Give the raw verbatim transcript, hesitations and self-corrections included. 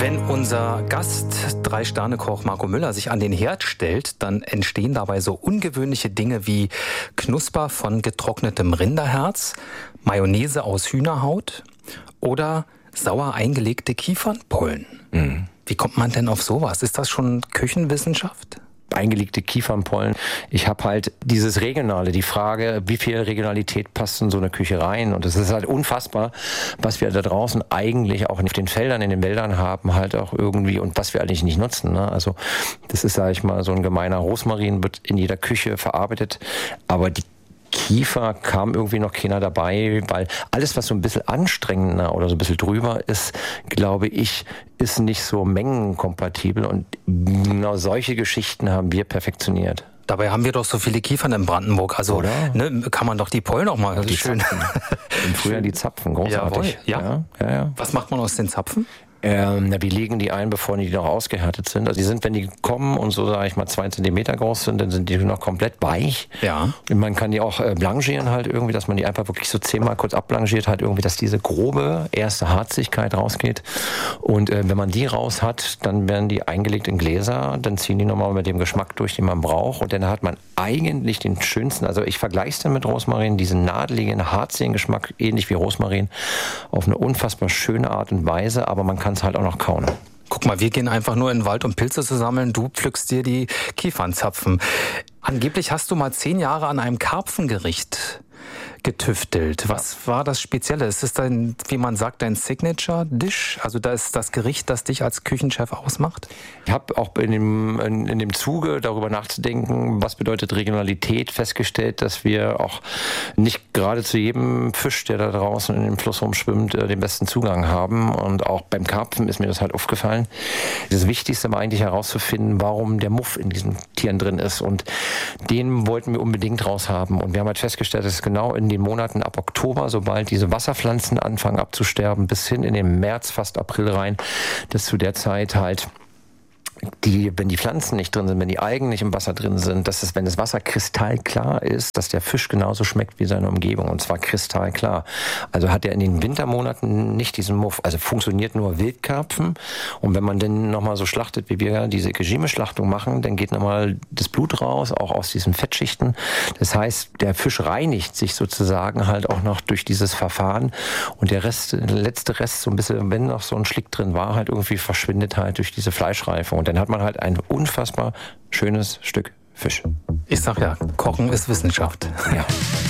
Wenn unser Gast, Drei-Sterne-Koch Marco Müller, sich an den Herd stellt, dann entstehen dabei so ungewöhnliche Dinge wie Knusper von getrocknetem Rinderherz, Mayonnaise aus Hühnerhaut oder sauer eingelegte Kiefernpollen. Mhm. Wie kommt man denn auf sowas? Ist das schon Küchenwissenschaft? Eingelegte Kiefernpollen. Ich habe halt dieses Regionale, die Frage, wie viel Regionalität passt in so eine Küche rein? Und es ist halt unfassbar, was wir da draußen eigentlich auch auf den Feldern, in den Wäldern haben, halt auch irgendwie und was wir eigentlich nicht nutzen. Ne? Also das ist, sage ich mal, so ein gemeiner Rosmarin, wird in jeder Küche verarbeitet, aber die Kiefer kam irgendwie noch keiner dabei, weil alles, was so ein bisschen anstrengender oder so ein bisschen drüber ist, glaube ich, ist nicht so mengenkompatibel und genau solche Geschichten haben wir perfektioniert. Dabei haben wir doch so viele Kiefern in Brandenburg, also ne, kann man doch die Pollen auch mal die schön... Zapfen. Im Frühjahr die Zapfen, großartig. Ja? Ja, ja, ja. Was macht man aus den Zapfen? Ähm, na, wir legen die ein, bevor die noch ausgehärtet sind. Also die sind, wenn die kommen und so, sage ich mal, zwei Zentimeter groß sind, dann sind die noch komplett weich. Ja. Und man kann die auch äh, blanchieren halt irgendwie, dass man die einfach wirklich so zehnmal kurz abblanchiert hat, irgendwie, dass diese grobe erste Harzigkeit rausgeht. Und äh, wenn man die raus hat, dann werden die eingelegt in Gläser, dann ziehen die nochmal mit dem Geschmack durch, den man braucht. Und dann hat man eigentlich den schönsten, also ich vergleiche es dann mit Rosmarin, diesen nadeligen, harzigen Geschmack, ähnlich wie Rosmarin, auf eine unfassbar schöne Art und Weise, aber man kann es halt auch noch kauen. Guck mal, wir gehen einfach nur in den Wald, um Pilze zu sammeln. Du pflückst dir die Kiefernzapfen. Angeblich hast du mal zehn Jahre an einem Karpfengericht getüftelt. Was war das Spezielle? Ist es dein, wie man sagt, dein Signature-Dish? Also da ist das Gericht, das dich als Küchenchef ausmacht? Ich habe auch in dem, in, in dem Zuge, darüber nachzudenken, was bedeutet Regionalität, festgestellt, dass wir auch nicht gerade zu jedem Fisch, der da draußen in dem Fluss rumschwimmt, den besten Zugang haben. Und auch beim Karpfen ist mir das halt aufgefallen. Das Wichtigste war eigentlich herauszufinden, warum der Muff in diesen Tieren drin ist. Und den wollten wir unbedingt raushaben. Und wir haben halt festgestellt, dass es genau in den Monaten ab Oktober, sobald diese Wasserpflanzen anfangen abzusterben, bis hin in den März, fast April rein, dass zu der Zeit halt die, wenn die Pflanzen nicht drin sind, wenn die Algen nicht im Wasser drin sind, dass es, wenn das Wasser kristallklar ist, dass der Fisch genauso schmeckt wie seine Umgebung, und zwar kristallklar. Also hat er in den Wintermonaten nicht diesen Muff, also funktioniert nur Wildkarpfen, und wenn man dann nochmal so schlachtet, wie wir diese Regime-Schlachtung machen, dann geht nochmal das Blut raus, auch aus diesen Fettschichten. Das heißt, der Fisch reinigt sich sozusagen halt auch noch durch dieses Verfahren, und der Rest, der letzte Rest, so ein bisschen, wenn noch so ein Schlick drin war, halt irgendwie verschwindet halt durch diese Fleischreifung. Und dann hat man halt ein unfassbar schönes Stück Fisch. Ich sag ja, Kochen ist Wissenschaft. Ja.